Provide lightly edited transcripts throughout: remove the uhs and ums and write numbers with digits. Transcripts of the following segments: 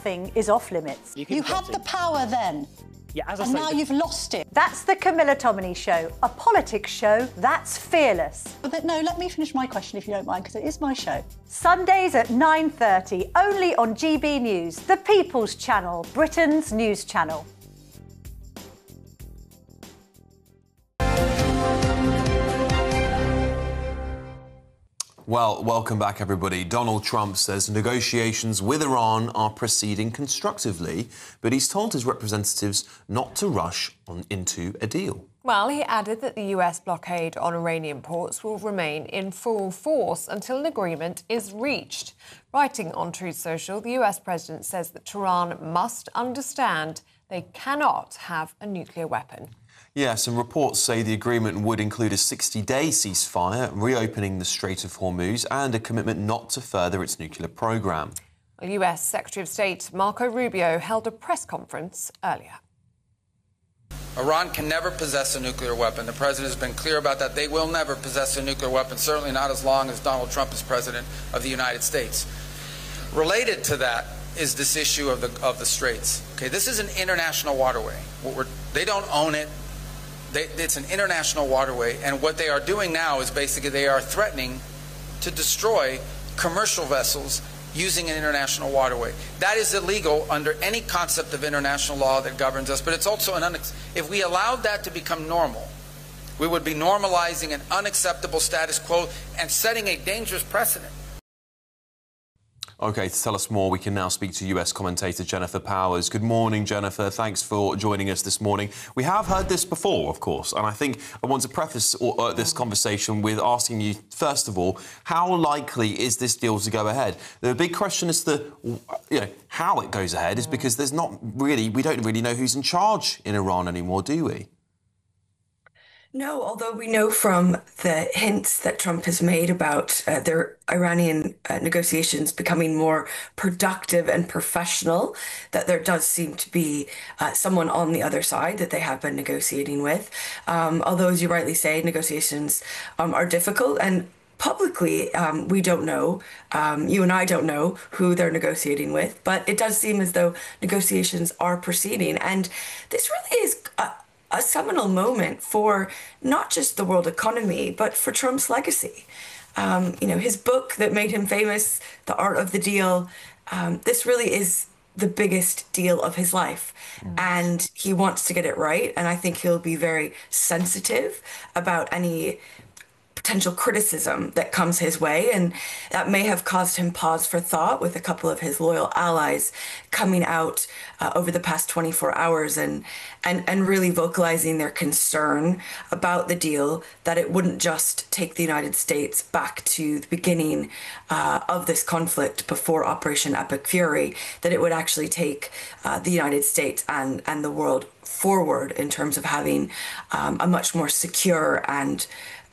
nothing is off limits. You had the power then. Yeah, as I and say, now you've lost it. That's the Camilla Tominey Show, a politics show that's fearless. But no, let me finish my question if you don't mind, because it is my show. Sundays at 9:30, only on GB News, the People's Channel, Britain's news channel. Well, welcome back, everybody. Donald Trump says negotiations with Iran are proceeding constructively, but he's told his representatives not to rush into a deal. Well, he added that the US blockade on Iranian ports will remain in full force until an agreement is reached. Writing on Truth Social, the US president says that Tehran must understand they cannot have a nuclear weapon. Yes, and reports say the agreement would include a 60-day ceasefire, reopening the Strait of Hormuz, and a commitment not to further its nuclear programme. Well, US Secretary of State Marco Rubio held a press conference earlier. Iran can never possess a nuclear weapon. The president has been clear about that. They will never possess a nuclear weapon, certainly not as long as Donald Trump is president of the United States. Related to that is this issue of the straits. Okay, this is an international waterway. They don't own it. It's an international waterway, and what they are doing now is basically they are threatening to destroy commercial vessels using an international waterway. That is illegal under any concept of international law that governs us, but it's also if we allowed that to become normal, we would be normalizing an unacceptable status quo and setting a dangerous precedent. OK, to tell us more, we can now speak to US commentator Jennifer Powers. Good morning, Jennifer. Thanks for joining us this morning. We have heard this before, of course, and I think I want to preface this conversation with asking you, first of all, how likely is this deal to go ahead? The big question is how it goes ahead is because we don't really know who's in charge in Iran anymore, do we? No, although we know from the hints that Trump has made about their Iranian negotiations becoming more productive and professional, that there does seem to be someone on the other side that they have been negotiating with. Although, as you rightly say, negotiations are difficult, and publicly, we don't know. You and I don't know who they're negotiating with, but it does seem as though negotiations are proceeding. And this really is a seminal moment for not just the world economy, but for Trump's legacy. His book that made him famous, The Art of the Deal, this really is the biggest deal of his life. And he wants to get it right. And I think he'll be very sensitive about any potential criticism that comes his way, and that may have caused him pause for thought with a couple of his loyal allies coming out over the past 24 hours and really vocalizing their concern about the deal, that it wouldn't just take the United States back to the beginning of this conflict before Operation Epic Fury, that it would actually take the United States and the world forward in terms of having a much more secure and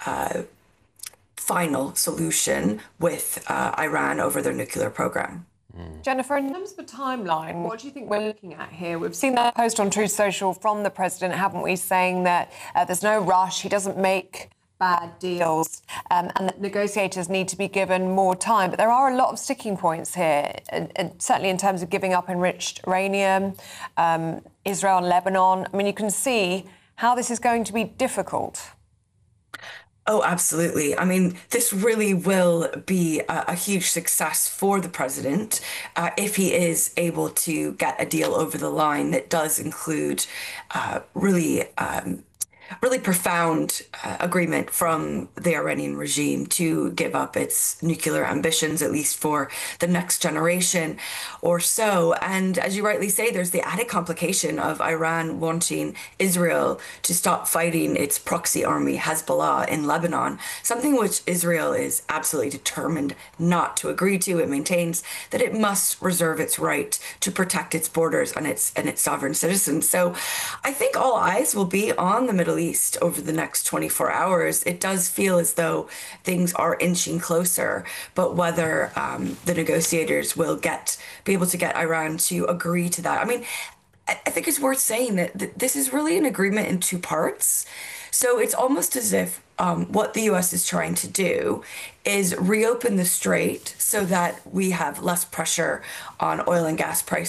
final solution with Iran over their nuclear program. Jennifer, in terms of the timeline, what do you think we're looking at here? We've seen that post on Truth Social from the president, haven't we, saying that there's no rush, he doesn't make bad deals, and that negotiators need to be given more time. But there are a lot of sticking points here, and certainly in terms of giving up enriched uranium, Israel and Lebanon. I mean, you can see how this is going to be difficult. Oh, absolutely. I mean, this really will be a huge success for the president if he is able to get a deal over the line that does include really profound agreement from the Iranian regime to give up its nuclear ambitions, at least for the next generation or so. And as you rightly say, there's the added complication of Iran wanting Israel to stop fighting its proxy army, Hezbollah, in Lebanon, something which Israel is absolutely determined not to agree to. It maintains that it must reserve its right to protect its borders and its sovereign citizens. So I think all eyes will be on the Middle East over the next 24 hours. It does feel as though things are inching closer, but whether the negotiators will be able to get Iran to agree to that. I mean, I think it's worth saying that this is really an agreement in two parts. So it's almost as if what the U.S. is trying to do is reopen the strait so that we have less pressure on oil and gas prices